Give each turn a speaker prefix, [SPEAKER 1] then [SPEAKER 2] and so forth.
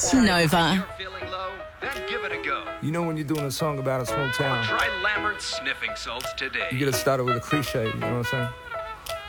[SPEAKER 1] Nova.
[SPEAKER 2] Feeling low? Then give it a go.
[SPEAKER 3] You know when you're doing a song about a small town,
[SPEAKER 2] Try Lambert's sniffing salts today.
[SPEAKER 3] you gotta start it with a cliche, you know what I'm saying?